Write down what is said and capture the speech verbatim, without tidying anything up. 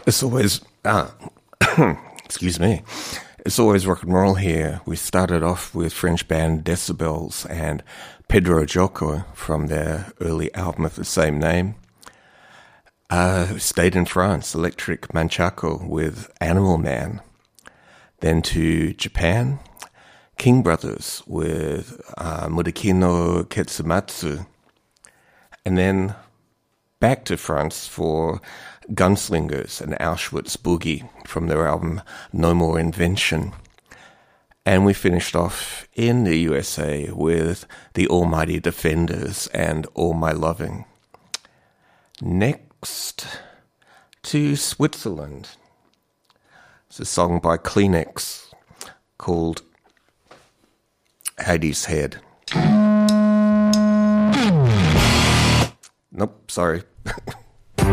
It's always, uh, excuse me, it's always rock and roll here. We started off with French band Decibels and Pedro Joko from their early album of the same name. Uh, stayed in France, Electric Manchaco with Animal Man. Then to Japan, King Brothers with uh, Mudokino Ketsumatsu. And then back to France for Gunslingers and Auschwitz Boogie from their album No More Invention. And we finished off in the U S A with the Almighty Defenders and All My Loving. Next to Switzerland. It's a song by Kleenex called Hades Head. Nope, sorry.